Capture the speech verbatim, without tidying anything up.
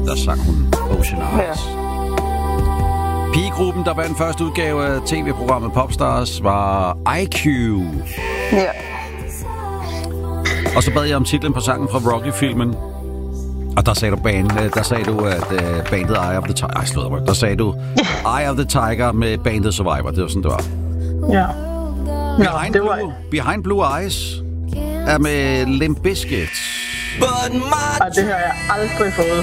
der sang hun Ocean Eyes. Ja. Pigegruppen, der vandt første udgave af tv-programmet Popstars, var I Q. Ja. Og så bad jeg om titlen på sangen fra Rocky-filmen. Og der sagde du, band, der sagde du at uh, bandet Eye of the Tiger... Ej, slået mig. Der sagde du Eye of the Tiger med bandet Survivor. Det var sådan, det var. Ja. Behind, det var... Blue, Behind Blue Eyes er med Limp Bizkit. Ej, det har jeg aldrig fået.